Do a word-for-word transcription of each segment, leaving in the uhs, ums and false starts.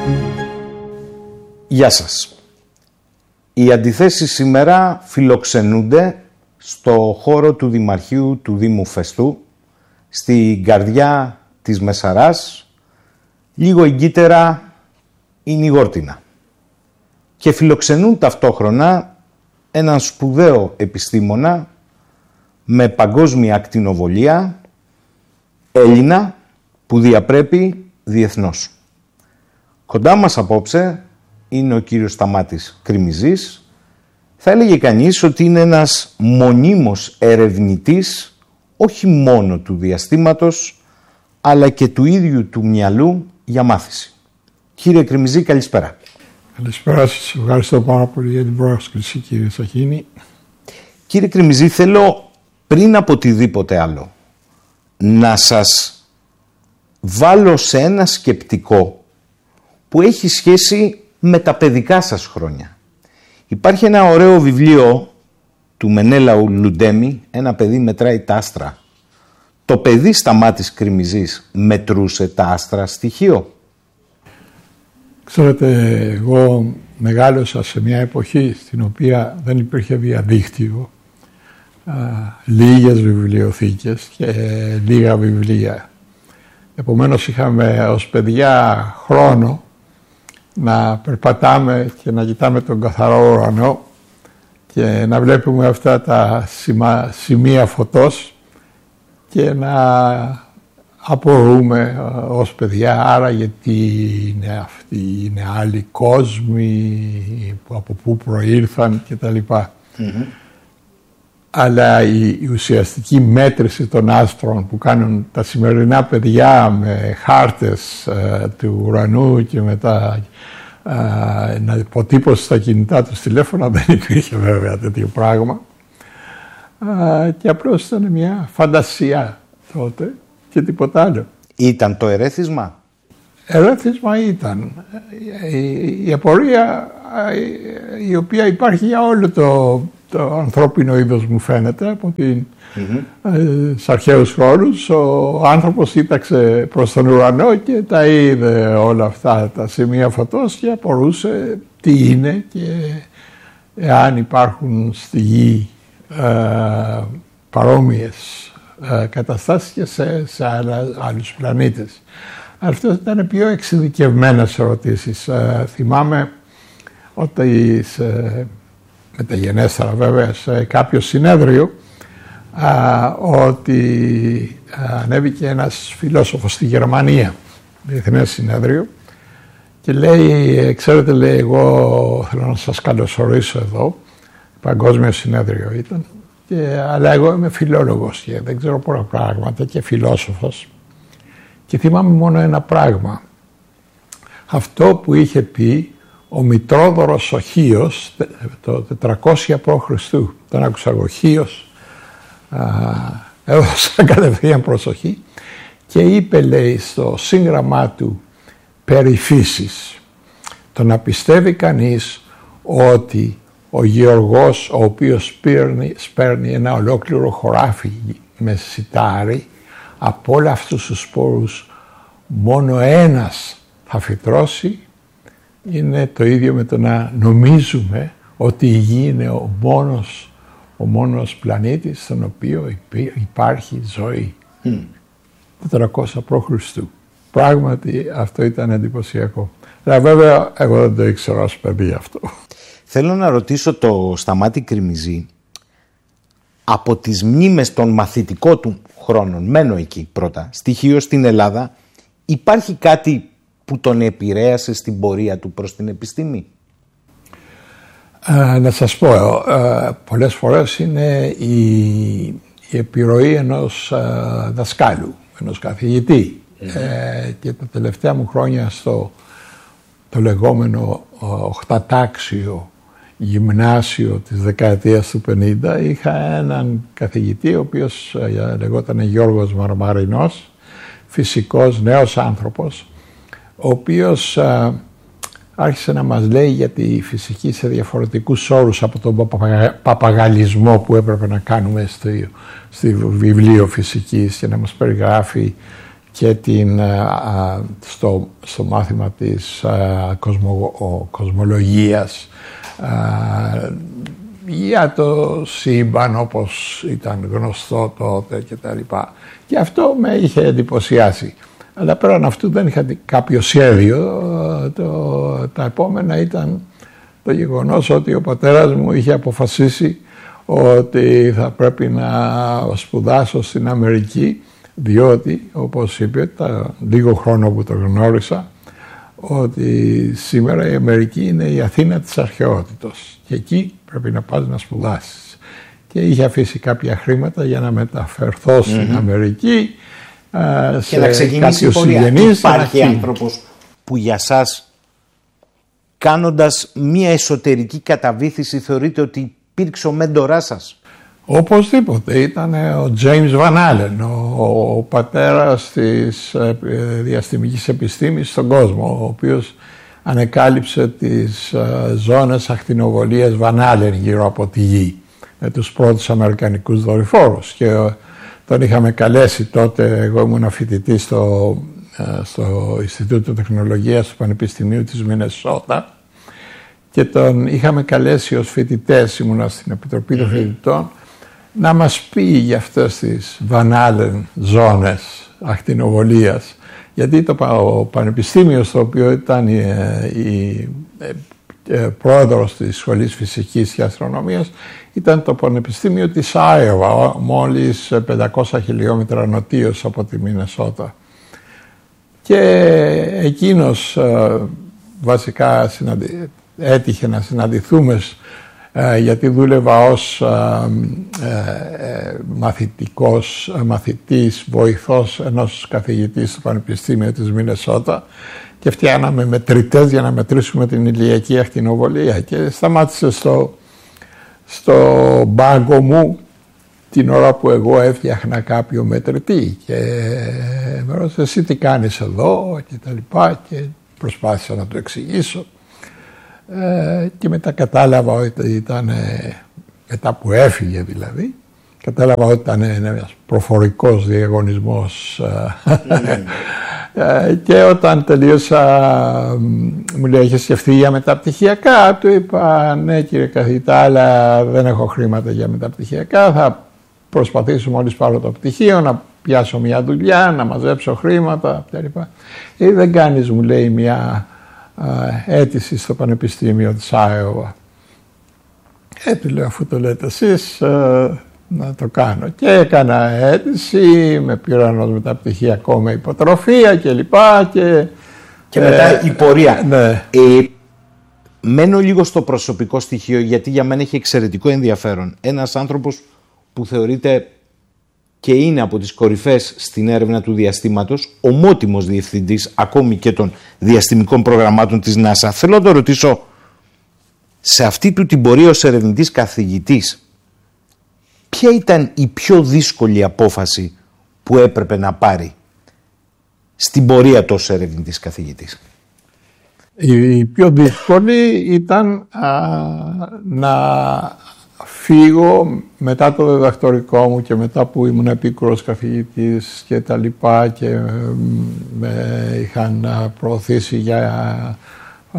Γεια σας. Οι αντιθέσεις σήμερα φιλοξενούνται στο χώρο του Δημαρχείου του Δήμου Φεστού, στην καρδιά της Μεσαράς, λίγο εγκύτερα η Νιγόρτινα. Και φιλοξενούν ταυτόχρονα έναν σπουδαίο επιστήμονα με παγκόσμια ακτινοβολία, Έλληνα που διαπρέπει διεθνώς. Κοντά μας απόψε είναι ο κύριος Σταμάτης Κρημιζής. Θα έλεγε κανείς ότι είναι ένας μονίμος ερευνητής όχι μόνο του διαστήματος αλλά και του ίδιου του μυαλού για μάθηση. Κύριε Κρημιζή, καλησπέρα. Καλησπέρα σας. Ευχαριστώ πάρα πολύ για την πρόσκληση, κύριε Σαχίνη. Κύριε Κρημιζή, θέλω πριν από οτιδήποτε άλλο να σας βάλω σε ένα σκεπτικό που έχει σχέση με τα παιδικά σας χρόνια. Υπάρχει ένα ωραίο βιβλίο του Μενέλαου Λουντέμι, «Ένα παιδί μετράει τα άστρα». Το παιδί Σταμάτης Κρημιζής μετρούσε τα άστρα στοιχείο? Ξέρετε, εγώ μεγάλωσα σε μια εποχή στην οποία δεν υπήρχε διαδίκτυο, α, λίγες βιβλιοθήκες και λίγα βιβλία. Επομένως είχαμε ως παιδιά χρόνο να περπατάμε και να κοιτάμε τον καθαρό ουρανό και να βλέπουμε αυτά τα σημα, σημεία φωτός και να απορούμε ως παιδιά, άρα γιατί είναι αυτοί, είναι άλλοι κόσμοι, από πού προήλθαν κτλ. Mm-hmm. Αλλά η, η ουσιαστική μέτρηση των άστρων που κάνουν τα σημερινά παιδιά με χάρτες ε, του ουρανού και μετά ε, να υποτύπωσαν στα κινητά τους τηλέφωνα, δεν υπήρχε βέβαια τέτοιο πράγμα. Ε, και απλώς ήταν μια φαντασία τότε και τίποτα άλλο. Ήταν το ερέθισμα? Ερέθισμα ήταν. Η, η απορία η οποία υπάρχει για όλο το, το ανθρώπινο είδος, μου φαίνεται, από την, mm-hmm. ε, στους αρχαίους χρόνους. Ο άνθρωπος κοίταξε προς τον ουρανό και τα είδε όλα αυτά τα σημεία φωτός και απορούσε τι είναι και εάν υπάρχουν στη γη ε, παρόμοιες ε, καταστάσεις και σε, σε άλλα, άλλους πλανήτες. Αυτό ήταν πιο εξειδικευμένες ερωτήσεις. Ε, θυμάμαι ότι σε, μεταγενέστερα βέβαια σε κάποιο συνέδριο α, ότι α, ανέβηκε ένας φιλόσοφος στη Γερμανία, διεθνές συνέδριο, και λέει, ξέρετε, λέει, εγώ θέλω να σας καλωσορίσω εδώ, παγκόσμιο συνέδριο ήταν, και, αλλά εγώ είμαι φιλόλογος και δεν ξέρω πολλά πράγματα και φιλόσοφος. Και θυμάμαι μόνο ένα πράγμα. Αυτό που είχε πει ο Μητρόδωρος ο Χίος το τετρακόσια π.Χ. Τον άκουσα εγώ, Χίος, έδωσα κατευθείαν προσοχή και είπε, λέει, στο σύγγραμμά του περί φύσης, το να πιστεύει κανείς ότι ο γεωργός ο οποίος σπέρνει, σπέρνει ένα ολόκληρο χωράφι με σιτάρι, από όλα αυτούς τους σπόρους μόνο ένας θα φυτρώσει, είναι το ίδιο με το να νομίζουμε ότι η Γη είναι ο μόνος, ο μόνος πλανήτης στον οποίο υπάρχει ζωή. Mm. τετρακόσια π.Χ. Πράγματι αυτό ήταν εντυπωσιακό. Αλλά βέβαια εγώ δεν το ήξερα ως παιδί αυτό. Θέλω να ρωτήσω το Σταμάτη Κρημιζή, από τις μνήμες των μαθητικών του χρόνων, μένω εκεί πρώτα, στοιχείο στην Ελλάδα, υπάρχει κάτι που τον επηρέασε στην πορεία του προς την επιστήμη? Ε, να σας πω, ε, πολλές φορές είναι η, η επιρροή ενός ε, δασκάλου, ενός καθηγητή. Mm-hmm. Ε, και τα τελευταία μου χρόνια στο το λεγόμενο οχτατάξιο γυμνάσιο της δεκαετίας του πενήντα είχα έναν καθηγητή ο οποίος ε, λεγόταν Γιώργος Μαρμαρινός, φυσικός νέος άνθρωπος, ο οποίος ε, άρχισε να μας λέει για τη φυσική σε διαφορετικούς όρους από τον παπαγαλισμό που έπρεπε να κάνουμε στη, στη βιβλίο φυσικής και να μας περιγράφει και την, στο, στο μάθημα της κοσμο, κοσμολογίας για το σύμπαν όπως ήταν γνωστό τότε και τα λοιπά. Και αυτό με είχε εντυπωσιάσει. Αλλά πέραν αυτού δεν είχα κάποιο σχέδιο. Το, τα επόμενα ήταν το γεγονός ότι ο πατέρας μου είχε αποφασίσει ότι θα πρέπει να σπουδάσω στην Αμερική, διότι, όπως είπε, τα λίγο χρόνο που το γνώρισα, ότι σήμερα η Αμερική είναι η Αθήνα της αρχαιότητος και εκεί πρέπει να πας να σπουδάσεις. Και είχε αφήσει κάποια χρήματα για να μεταφερθώ στην mm-hmm. Αμερική και να ξεκινήσει η πορεία. Υπάρχει άνθρωπος που για σας, κάνοντας μία εσωτερική καταβήθηση, θεωρείτε ότι υπήρξε ο μέντοράς σας? Οπωσδήποτε. Ήταν ο James Van Allen, ο, ο πατέρας της ε, διαστημικής επιστήμης στον κόσμο, ο οποίος ανεκάλυψε τις ε, ζώνες ακτινοβολίας Van Allen γύρω από τη Γη με τους πρώτους αμερικανικούς δορυφόρους. Και ε, τον είχαμε καλέσει τότε, εγώ ήμουν φοιτητής στο, ε, στο Ινστιτούτο Τεχνολογίας του Πανεπιστημίου της Μινεσότα και τον είχαμε καλέσει ως φοιτητές, ήμουνα στην Επιτροπή των Φοιτητών, να μας πει για αυτές τις Van Allen ζώνες ακτινοβολίας. Γιατί το πανεπιστήμιο στο οποίο ήταν η, η, η πρόεδρος της Σχολής Φυσικής και Αστρονομίας ήταν το Πανεπιστήμιο της Άιωβα, μόλις πεντακόσια χιλιόμετρα νοτίως από τη Μινεσότα. Και εκείνος βασικά συναντι... έτυχε να συναντηθούμε γιατί δούλευα ως μαθητικός, μαθητής, βοηθός ενός καθηγητή στο Πανεπιστήμιο της Μινεσότα και φτιάναμε μετρητές για να μετρήσουμε την ηλιακή ακτινοβολία και σταμάτησε στο, στο μπάγκο μου την ώρα που εγώ έφτιαχνα κάποιο μετρητή και με ρώτησε εσύ τι κάνεις εδώ και τα λοιπά και προσπάθησα να το εξηγήσω. Ε, και μετά κατάλαβα ότι ήταν, μετά που έφυγε δηλαδή, κατάλαβα ότι ήταν ένας προφορικός διαγωνισμός ε, και όταν τελείωσα μου λέει είχε σκεφτεί για μεταπτυχιακά, του είπα ναι κύριε καθηγητά αλλά δεν έχω χρήματα για μεταπτυχιακά, θα προσπαθήσω μόλις πάρω το πτυχίο να πιάσω μια δουλειά, να μαζέψω χρήματα κτλ. Ή δεν κάνεις μου λέει μια αίτηση στο Πανεπιστήμιο της Άιωβα. Ε, του λέω, αφού το λέτε εσείς, ε, να το κάνω. Και έκανα αίτηση, με πήραν ως μεταπτυχιακό με υποτροφία και λοιπά. Και, και μετά ε, η πορεία. Ναι. Ε, μένω λίγο στο προσωπικό στοιχείο, γιατί για μένα έχει εξαιρετικό ενδιαφέρον. Ένας άνθρωπος που θεωρείται και είναι από τις κορυφές στην έρευνα του διαστήματος, ομότιμος διευθυντής ακόμη και των διαστημικών προγραμμάτων της NASA. Θέλω να το ρωτήσω, σε αυτή του την πορεία ως ερευνητής καθηγητής, ποια ήταν η πιο δύσκολη απόφαση που έπρεπε να πάρει στην πορεία του ως ερευνητής καθηγητής? Η πιο δύσκολη ήταν α, να φύγω μετά το διδακτορικό μου και μετά που ήμουν επίκουρος καθηγητής και τα λοιπά και με είχαν προωθήσει για α,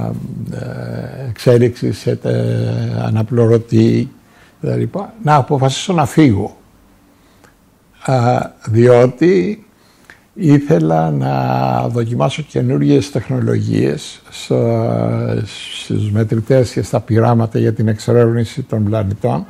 εξέλιξη σε τε, αναπληρωτή και τα λοιπά, να αποφασίσω να φύγω. Α, διότι ήθελα να δοκιμάσω καινούργιες τεχνολογίες στους μετρητές και στα πειράματα για την εξερεύνηση των πλανητών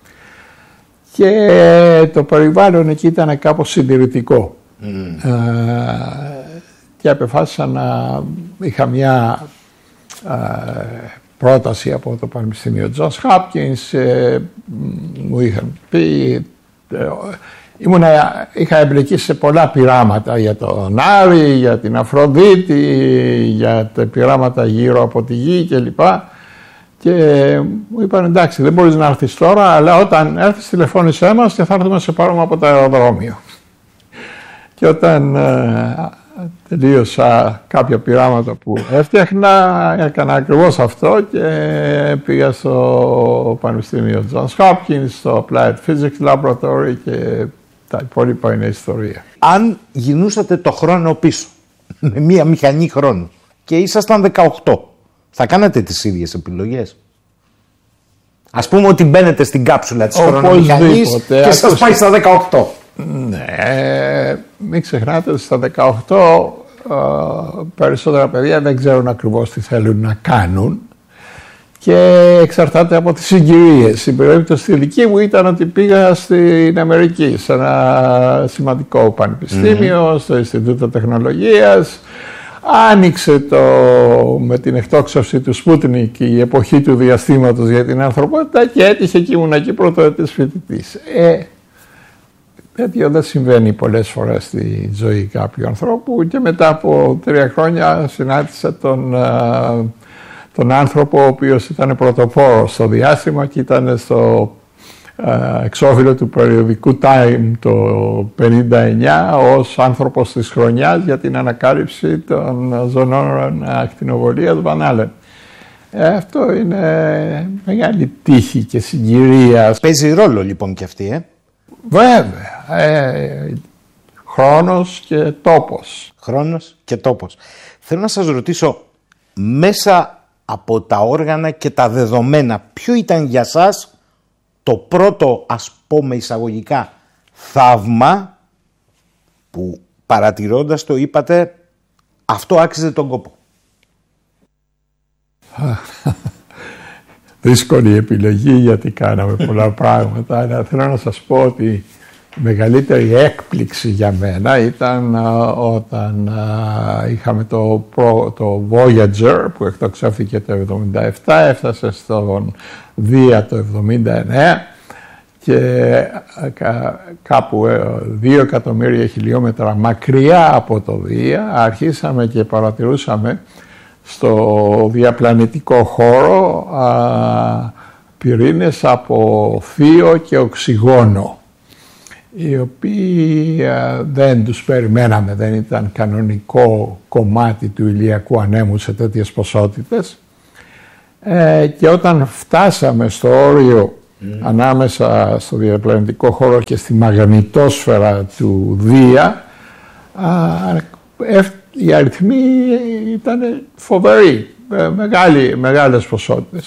και το περιβάλλον εκεί ήταν κάπως συντηρητικό. Mm. Ε, και αποφάσισα να είχα μια ε, πρόταση από το Πανεπιστήμιο Johns Hopkins, ε, μου είχαν πει ε, Ήμουνα, είχα εμπλεκεί σε πολλά πειράματα για τον Άρη, για την Αφροδίτη, για τα πειράματα γύρω από τη Γη κλπ. Και μου είπαν εντάξει δεν μπορείς να έρθεις τώρα, αλλά όταν έρθεις τηλεφώνησέ μας και θα έρθουμε σε πάρουμε από το αεροδρόμιο. Και όταν ε, τελείωσα κάποια πειράματα που έφτιαχνα, έκανα ακριβώς αυτό και πήγα στο Πανεπιστήμιο Johns Hopkins, στο Applied Physics Laboratory και Τα υπόλοιπα είναι ιστορία. Αν γινούσατε το χρόνο πίσω, με μία μηχανή χρόνου και ήσασταν δεκαοκτώ, θα κάνατε τις ίδιες επιλογές? Ας πούμε ότι μπαίνετε στην κάψουλα της χρονομηχανής και σας πάει στα δεκαοκτώ. Ναι, μην ξεχνάτε ότι στα δεκαοκτώ uh, περισσότερα παιδιά δεν ξέρουν ακριβώς τι θέλουν να κάνουν και εξαρτάται από τις συγκυρίες. Στην περίπτωση τη δική μου ήταν ότι πήγα στην Αμερική, σε ένα σημαντικό πανεπιστήμιο, mm-hmm. στο Ινστιτούτο Τεχνολογίας. Άνοιξε το, με την εκτόξευση του Σπούτνικ η εποχή του διαστήματος για την ανθρωπότητα και έτυχε και ήμουν εκεί πρωτοετής φοιτητής. Ε, τέτοιο δεν συμβαίνει πολλές φορές στη ζωή κάποιου ανθρώπου και μετά από τρία χρόνια συνάντησα τον, τον άνθρωπο ο οποίος ήταν πρωτοπόρος στο διάστημα και ήταν στο εξώφυλλο του περιοδικού Time το πενήντα εννιά ως άνθρωπος της χρονιάς για την ανακάλυψη των ζωνών ακτινοβολίας Βαν Άλεν. Ε, αυτό είναι μεγάλη τύχη και συγκυρία. Παίζει ρόλο λοιπόν και αυτή, ε? Βέβαια. Ε, χρόνος και τόπος. Χρόνος και τόπος. Θέλω να σας ρωτήσω, μέσα από τα όργανα και τα δεδομένα, ποιο ήταν για σας το πρώτο, ας πούμε εισαγωγικά, θαύμα που παρατηρώντας το είπατε αυτό άξιζε τον κόπο? Δύσκολη επιλογή γιατί κάναμε πολλά πράγματα, αλλά θέλω να σας πω ότι η μεγαλύτερη έκπληξη για μένα ήταν uh, όταν uh, είχαμε το, το Voyager που εκτοξεύθηκε το εβδομήντα επτά, έφτασε στον Δία το εβδομήντα εννέα και κα, κάπου δύο εκατομμύρια χιλιόμετρα μακριά από το Δία αρχίσαμε και παρατηρούσαμε στο διαπλανητικό χώρο α, πυρήνες από θείο και οξυγόνο, οι οποίοι α, δεν τους περιμέναμε, δεν ήταν κανονικό κομμάτι του ηλιακού ανέμου σε τέτοιες ποσότητες. Ε, και όταν φτάσαμε στο όριο mm. ανάμεσα στο διαπλανητικό χώρο και στη μαγνητόσφαιρα του Δία, α, ε, οι αριθμοί ήταν φοβεροί, μεγάλοι, μεγάλες ποσότητες.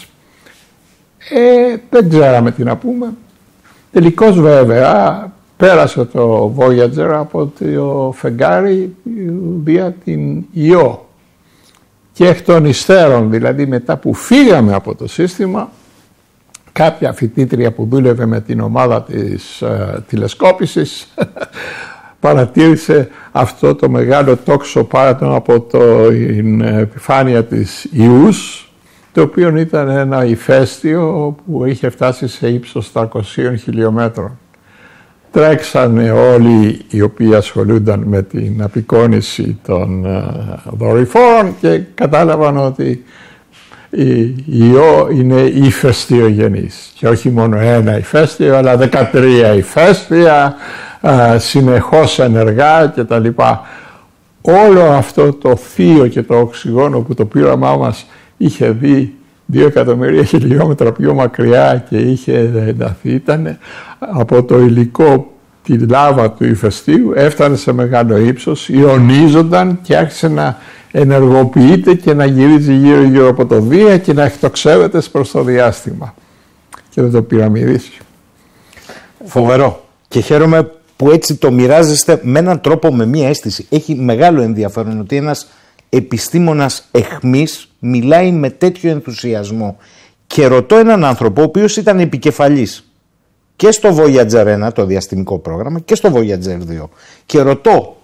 Ε, δεν ξέραμε τι να πούμε. Τελικώς βέβαια πέρασε το Voyager από το φεγγάρι Δία την Ιώ. Και εκ των υστέρων, δηλαδή μετά που φύγαμε από το σύστημα, κάποια φοιτήτρια που δούλευε με την ομάδα της uh, τηλεσκόπησης παρατήρησε αυτό το μεγάλο τόξο πάνω από την επιφάνεια της Ιούς, το οποίο ήταν ένα ηφαίστειο που είχε φτάσει σε ύψος τριακόσια χιλιόμετρων. Τρέξανε όλοι οι οποίοι ασχολούνταν με την απεικόνιση των uh, δορυφόρων και κατάλαβαν ότι η Ιώ είναι ηφαιστειογενής. Και όχι μόνο ένα ηφαίστειο, αλλά δεκατρία ηφαίστεια, uh, συνεχώς ενεργά κτλ. Όλο αυτό το θείο και το οξυγόνο που το πείραμά μας είχε δει δύο εκατομμύρια χιλιόμετρα πιο μακριά και είχε ενταθεί, ήταν από το υλικό, τη λάβα του ηφαιστείου, έφτανε σε μεγάλο ύψος, ιονίζονταν και άρχισε να ενεργοποιείται και να γυρίζει γύρω γύρω από το Δία και να εκτοξεύεται προς το διάστημα. Και δεν το πυραμιδίσει. Φοβερό. Και χαίρομαι που έτσι το μοιράζεστε με έναν τρόπο, με μία αίσθηση. Έχει μεγάλο ενδιαφέρον ότι ένας επιστήμονας εχμής μιλάει με τέτοιο ενθουσιασμό. Και ρωτώ έναν άνθρωπο ο οποίος ήταν επικεφαλής και στο Voyager ένα, το διαστημικό πρόγραμμα, και στο Voyager δύο. Και ρωτώ,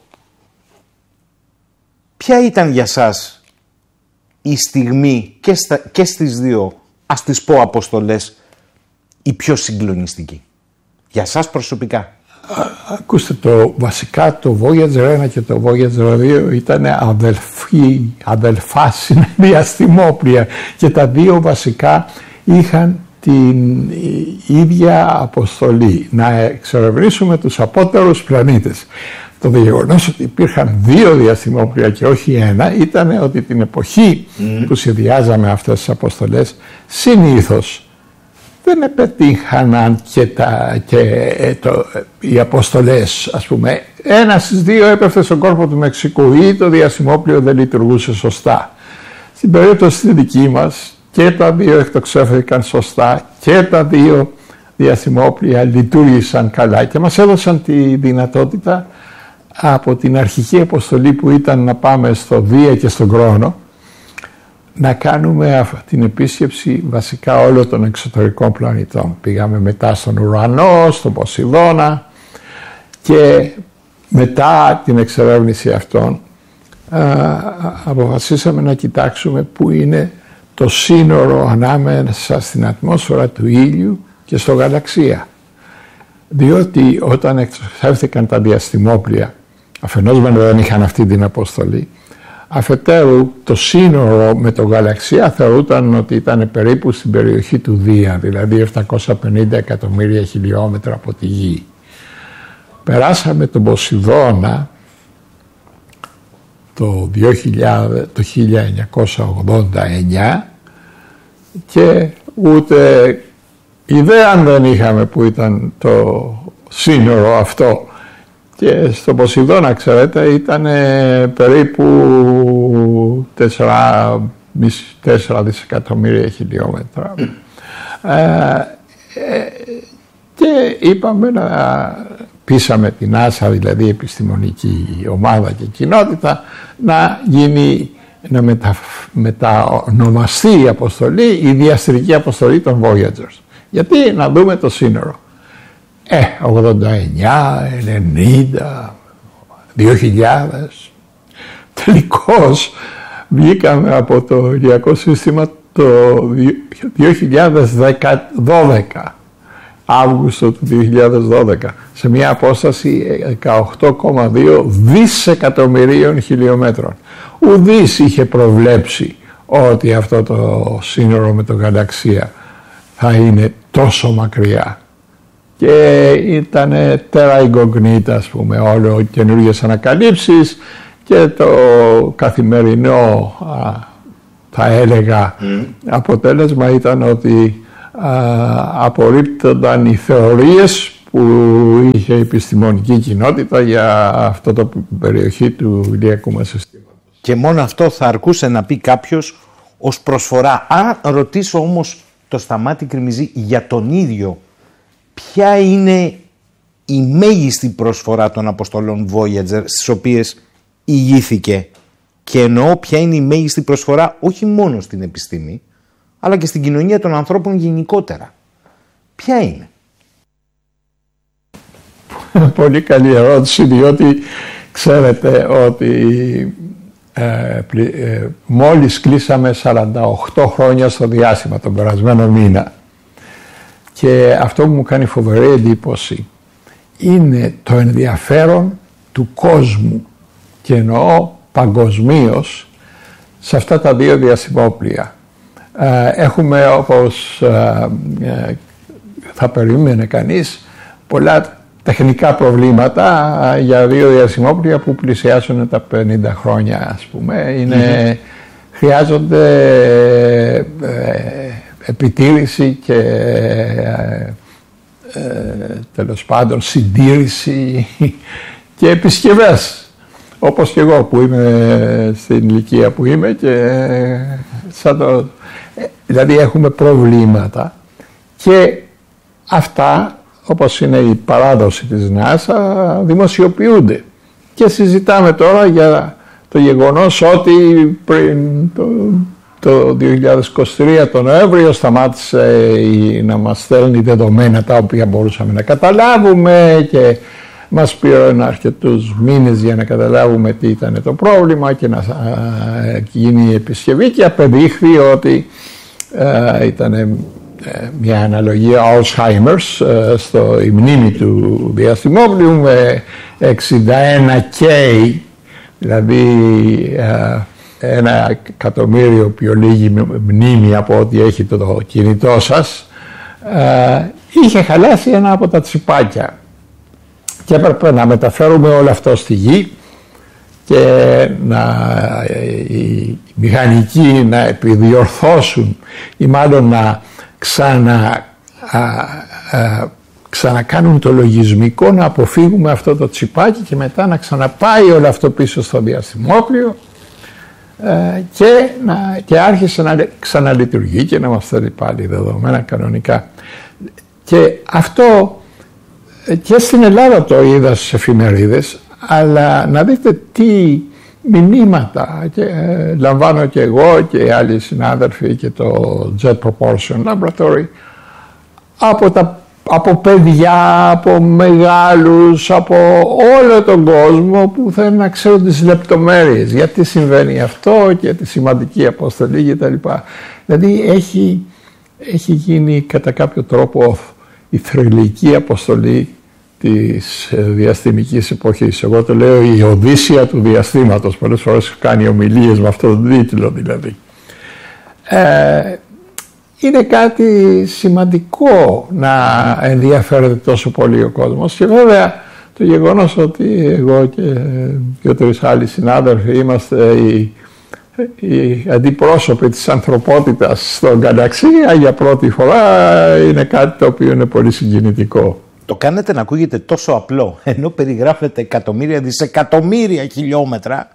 ποια ήταν για σας η στιγμή και, στα, και στις δύο, ας τις πω αποστολές, η πιο συγκλονιστική για σας προσωπικά? Ακούστε, το, βασικά το Voyager ένα και το Voyager δύο ήταν αδελφοί, αδελφά διαστημόπλια και τα δύο βασικά είχαν την ίδια αποστολή, να εξερευνήσουμε τους απότερους πλανήτες. Το γεγονός ότι υπήρχαν δύο διαστημόπλια και όχι ένα ήταν ότι την εποχή mm. που σχεδιάζαμε αυτές τις αποστολές συνήθως δεν επετύχαναν και, τα, και το, οι αποστολές, ας πούμε. Ένα στις δύο έπεφτε στον κόρπο του Μεξικού ή το διαστημόπλιο δεν λειτουργούσε σωστά. Στην περίπτωση τη δική μας και τα δύο εκτοξεύθηκαν σωστά και τα δύο διαστημόπλια λειτουργήσαν καλά και μας έδωσαν τη δυνατότητα από την αρχική αποστολή που ήταν να πάμε στο Δία και στον Κρόνο να κάνουμε την επίσκεψη βασικά όλων των εξωτερικών πλανητών. Πήγαμε μετά στον Ουρανό, στον Ποσειδώνα και μετά την εξερεύνηση αυτών α, αποφασίσαμε να κοιτάξουμε πού είναι το σύνορο ανάμεσα στην ατμόσφαιρα του ήλιου και στο γαλαξία. Διότι όταν εξερεύνηθηκαν τα διαστημόπλια, αφενός δεν είχαν αυτή την αποστολή, αφετέρου το σύνορο με το γαλαξία θεωρούταν ότι ήταν περίπου στην περιοχή του Δία, δηλαδή επτακόσια πενήντα εκατομμύρια χιλιόμετρα από τη Γη. Περάσαμε τον Ποσειδώνα το, δύο χιλιάδες, το χίλια εννιακόσια ογδόντα εννιά και ούτε ιδέα δεν είχαμε που ήταν το σύνορο αυτό. Και στο Ποσειδώνα, ξέρετε, ήταν περίπου τέσσερα δισεκατομμύρια χιλιόμετρα. ε, ε, και είπαμε να πείσαμε την NASA, δηλαδή επιστημονική ομάδα και κοινότητα, να γίνει, να μετα, μετανομαστεί η αποστολή, η διαστρική αποστολή των Voyagers. Γιατί να δούμε το σύνορο. Ε, ογδόντα εννιά, ενενήντα, δύο χιλιάδες. Τελικώς βγήκαμε από το ηλιακό σύστημα το δύο χιλιάδες δώδεκα, Αύγουστο του δύο χιλιάδες δώδεκα, σε μια απόσταση δεκαοκτώ κόμμα δύο δισεκατομμυρίων χιλιόμετρων. Ουδής είχε προβλέψει ότι αυτό το σύνορο με το γαλαξία θα είναι τόσο μακριά. Και ήταν τέρα ιγκογνήτα, ας πούμε, όλο καινούργιες ανακαλύψεις και το καθημερινό, α, θα έλεγα, mm. αποτέλεσμα ήταν ότι α, απορρίπτονταν οι θεωρίες που είχε η επιστημονική κοινότητα για αυτό το περιοχή του ηλιακού μας συστήματος. Και μόνο αυτό θα αρκούσε να πει κάποιος ως προσφορά. Αν ρωτήσω όμως το Σταμάτη Κρημιζή για τον ίδιο, ποια είναι η μέγιστη προσφορά των αποστολών Voyager στις οποίες ηγήθηκε, και εννοώ ποια είναι η μέγιστη προσφορά όχι μόνο στην επιστήμη αλλά και στην κοινωνία των ανθρώπων γενικότερα. Ποια είναι? Πολύ καλή ερώτηση, διότι ξέρετε ότι ε, ε, μόλις κλείσαμε σαράντα οκτώ χρόνια στο διάστημα τον περασμένο μήνα. Και αυτό που μου κάνει φοβερή εντύπωση είναι το ενδιαφέρον του κόσμου, και εννοώ παγκοσμίως, σε αυτά τα δύο διαστημόπλια. Έχουμε, όπως θα περίμενε κανείς, πολλά τεχνικά προβλήματα για δύο διαστημόπλια που πλησιάζουν τα πενήντα χρόνια, ας πούμε. Είναι, mm-hmm. χρειάζονται ε, επιτήρηση και ε, ε, τέλος πάντων συντήρηση και επισκευές, όπως και εγώ που είμαι στην ηλικία που είμαι και ε, σαν το, ε, δηλαδή έχουμε προβλήματα και αυτά, όπως είναι η παράδοση της NASA, δημοσιοποιούνται και συζητάμε τώρα για το γεγονός ότι πριν το Το δύο χιλιάδες είκοσι τρία τον Νοέμβριο σταμάτησε να μας στέλνει δεδομένα τα οποία μπορούσαμε να καταλάβουμε και μας πήραν αρκετούς μήνες για να καταλάβουμε τι ήταν το πρόβλημα και να γίνει η επισκευή, και απεδείχθη ότι ε, ήταν μια αναλογία Alzheimer's ε, στο η μνήμη του διαστημόπλιου με εξήντα ένα κέι, δηλαδή ε, ένα εκατομμύριο πιο λίγη μνήμη από ό,τι έχει το κινητό σας, ε, είχε χαλάσει ένα από τα τσιπάκια και έπρεπε να μεταφέρουμε όλο αυτό στη γη και να, οι μηχανικοί να επιδιορθώσουν ή μάλλον να ξανα α, α, ξανακάνουν το λογισμικό να αποφύγουμε αυτό το τσιπάκι και μετά να ξαναπάει όλο αυτό πίσω στο διαστημόπλιο ε, και, να, και άρχισε να ξαναλειτουργεί και να μας στέλνει πάλι δεδομένα κανονικά. Και αυτό και στην Ελλάδα το είδα στις εφημερίδες, αλλά να δείτε τι μηνύματα και, ε, λαμβάνω και εγώ και άλλοι συνάδελφοι και το Jet Propulsion Laboratory από, τα, από παιδιά, από μεγάλους, από όλο τον κόσμο που θέλουν να ξέρουν τις λεπτομέρειες, γιατί συμβαίνει αυτό και τη σημαντική αποστολή κτλ. Δηλαδή έχει, έχει γίνει κατά κάποιο τρόπο η θρυλική αποστολή της διαστημικής εποχής. Εγώ το λέω η Οδύσσεια του διαστήματος. Πολλές φορές κάνει ομιλίες με αυτόν τον τίτλο δηλαδή. Ε, είναι κάτι σημαντικό να ενδιαφέρεται τόσο πολύ ο κόσμος και βέβαια το γεγονός ότι εγώ και δύο-τρεις άλλοι συνάδελφοι είμαστε οι, οι αντιπρόσωποι της ανθρωπότητας στον γαλαξία για πρώτη φορά είναι κάτι το οποίο είναι πολύ συγκινητικό. Το κάνετε να ακούγεται τόσο απλό, ενώ περιγράφετε εκατομμύρια, δισεκατομμύρια χιλιόμετρα.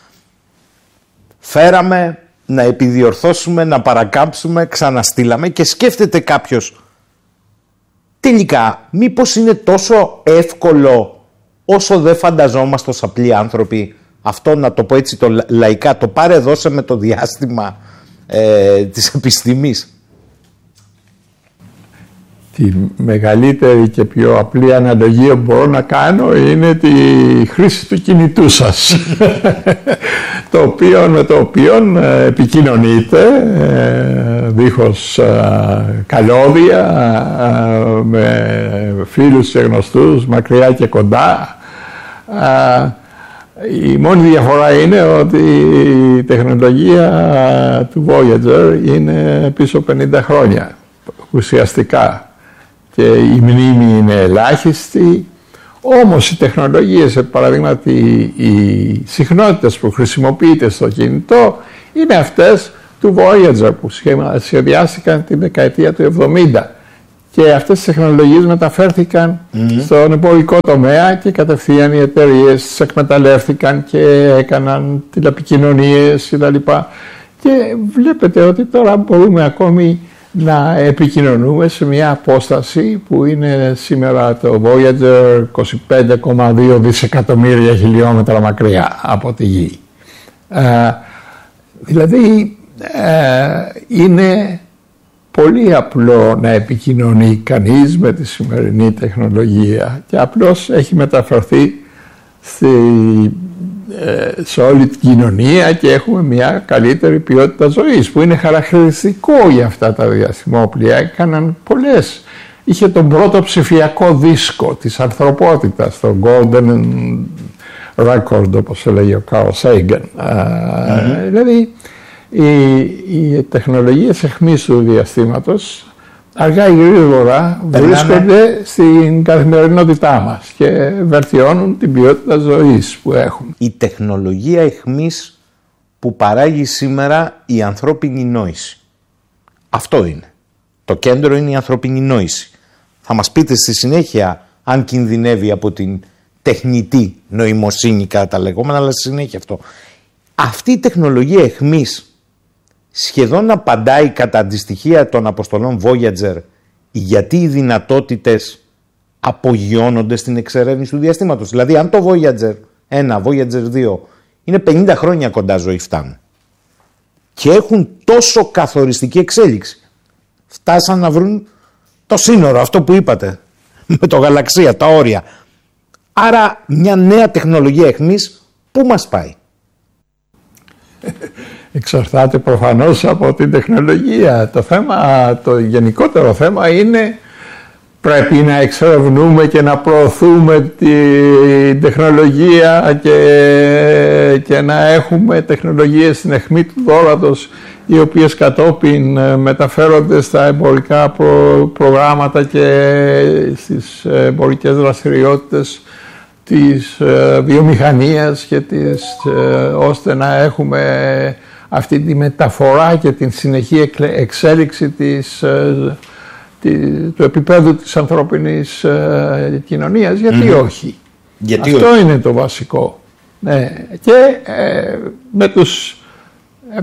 Φέραμε να επιδιορθώσουμε, να παρακάμψουμε, ξαναστήλαμε και σκέφτεται κάποιος τελικά μήπως είναι τόσο εύκολο όσο δεν φανταζόμαστε ως απλοί άνθρωποι αυτό, να το πω έτσι το λαϊκά, το πάρε δώσε με το διάστημα ε, της επιστήμης. Τη μεγαλύτερη και πιο απλή αναλογία που μπορώ να κάνω είναι τη χρήση του κινητού σας το οποίο, με το οποίο επικοινωνείτε δίχως καλώδια με φίλους και γνωστούς μακριά και κοντά. Η μόνη διαφορά είναι ότι η τεχνολογία του Voyager είναι πίσω πενήντα χρόνια ουσιαστικά και η μνήμη είναι ελάχιστη, όμως οι τεχνολογίες, παραδείγματι οι συχνότητες που χρησιμοποιείται στο κινητό είναι αυτές του Voyager που σχεδιάστηκαν την δεκαετία του εβδομήντα και αυτές οι τεχνολογίες μεταφέρθηκαν mm-hmm. στον εμπορικό τομέα και κατευθείαν οι εταιρείες τις εκμεταλλεύτηκαν και έκαναν τηλεπικοινωνίες κτλ. Και βλέπετε ότι τώρα μπορούμε ακόμη να επικοινωνούμε σε μια απόσταση που είναι σήμερα το Voyager είκοσι πέντε κόμμα δύο δισεκατομμύρια χιλιόμετρα μακριά από τη Γη. Ε, δηλαδή ε, είναι πολύ απλό να επικοινωνεί κανείς με τη σημερινή τεχνολογία και απλώς έχει μεταφερθεί στη, ε, σε όλη την κοινωνία και έχουμε μια καλύτερη ποιότητα ζωής που είναι χαρακτηριστικό για αυτά τα διαστημόπλια. Έκαναν πολλές. Είχε τον πρώτο ψηφιακό δίσκο της ανθρωπότητας, το Golden Record όπως έλεγε ο Carl Sagan. Mm-hmm. Ε, δηλαδή οι, οι τεχνολογίες αιχμής του διαστήματος αργά ή γρήγορα βρίσκονται στην καθημερινότητά μας και βελτιώνουν την ποιότητα ζωής που έχουμε. Η τεχνολογία αιχμής που παράγει σήμερα η ανθρώπινη νόηση. Αυτό είναι. Το κέντρο είναι η ανθρώπινη νόηση. Θα μας πείτε στη συνέχεια αν κινδυνεύει από την τεχνητή νοημοσύνη κατά τα λεγόμενα, αλλά στη συνέχεια αυτό. Αυτή η τεχνολογία αιχμής σχεδόν απαντάει κατά αντιστοιχεία των αποστολών Voyager γιατί οι δυνατότητες απογειώνονται στην εξερεύνηση του διαστήματος. Δηλαδή αν το Voyager ένα, Voyager δύο είναι πενήντα χρόνια κοντά ζωή φτάνουν και έχουν τόσο καθοριστική εξέλιξη, φτάσαν να βρουν το σύνορο, αυτό που είπατε με το γαλαξία, τα όρια. Άρα μια νέα τεχνολογία αιχμής πού μας πάει? Εξαρτάται προφανώς από την τεχνολογία. Το θέμα, το γενικότερο θέμα είναι πρέπει να εξερευνούμε και να προωθούμε την τεχνολογία και, και να έχουμε τεχνολογίες στην αιχμή του δώρατος οι οποίες κατόπιν μεταφέρονται στα εμπορικά προ, προγράμματα και στις εμπορικές δραστηριότητες της βιομηχανίας και της, ώστε να έχουμε αυτή τη μεταφορά και την συνεχή εξέλιξη της, του επίπεδου της ανθρώπινης ε, κοινωνίας, γιατί mm. όχι. Γιατί Αυτό όχι. είναι το βασικό. Ναι. Και ε, με τους ε,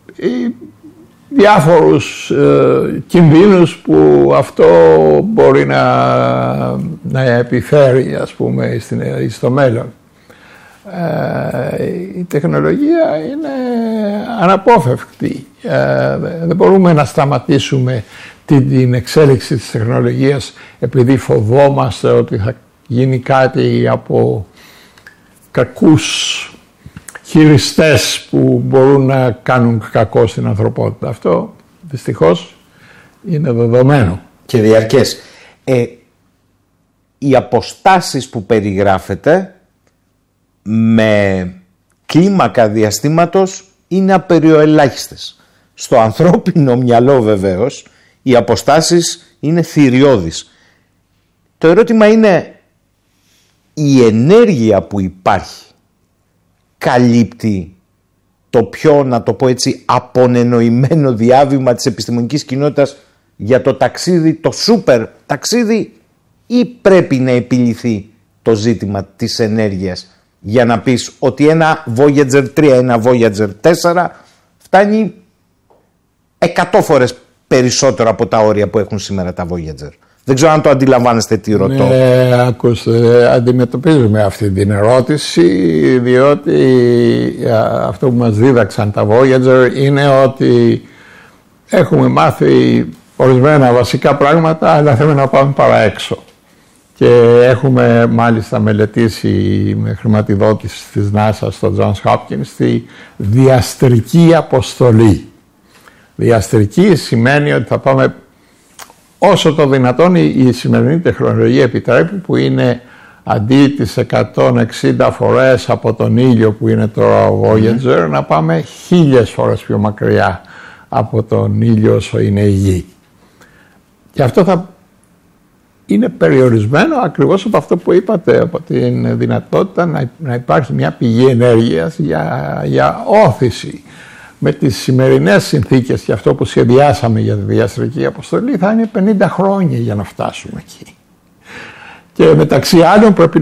διάφορους ε, κινδύνους που αυτό μπορεί να, να επιφέρει, ας πούμε, στην, στο μέλλον. Ε, η τεχνολογία είναι αναπόφευκτη. Ε, δεν μπορούμε να σταματήσουμε την, την εξέλιξη της τεχνολογίας επειδή φοβόμαστε ότι θα γίνει κάτι από κακούς χειριστές που μπορούν να κάνουν κακό στην ανθρωπότητα. Αυτό δυστυχώς είναι δεδομένο. Και διαρκές. Ε, οι αποστάσεις που περιγράφεται με κλίμακα διαστήματος είναι απεριοελάχιστες. Στο ανθρώπινο μυαλό βεβαίως οι αποστάσεις είναι θηριώδεις. Το ερώτημα είναι, η ενέργεια που υπάρχει καλύπτει το πιο, να το πω έτσι, απονενοημένο διάβημα της επιστημονικής κοινότητας για το ταξίδι, το σούπερ ταξίδι, ή πρέπει να επιληθεί το ζήτημα της ενέργειας για να πεις ότι ένα Voyager τρία, ένα Voyager τέσσερα φτάνει εκατό φορές περισσότερο από τα όρια που έχουν σήμερα τα Voyager. Δεν ξέρω αν το αντιλαμβάνεστε τι ρωτώ. Ναι, ακούστε, αντιμετωπίζουμε αυτή την ερώτηση, διότι αυτό που μας δίδαξαν τα Voyager είναι ότι έχουμε μάθει ορισμένα βασικά πράγματα, αλλά θέλουμε να πάμε παρά έξω. Και έχουμε μάλιστα μελετήσει με χρηματοδότηση της NASA στο Johns Hopkins τη διαστρική αποστολή. Διαστρική σημαίνει ότι θα πάμε όσο το δυνατόν η σημερινή τεχνολογία επιτρέπει, που είναι αντί τις εκατόν εξήντα φορές από τον ήλιο που είναι τώρα ο Voyager, mm. να πάμε χίλιες φορές πιο μακριά από τον ήλιο όσο είναι η Γη. Και αυτό θα είναι περιορισμένο ακριβώς από αυτό που είπατε, από την δυνατότητα να, να υπάρχει μια πηγή ενέργειας για, για όθηση. Με τις σημερινές συνθήκες και αυτό που σχεδιάσαμε για τη διαστρική αποστολή θα είναι πενήντα χρόνια για να φτάσουμε εκεί. Και μεταξύ άλλων πρέπει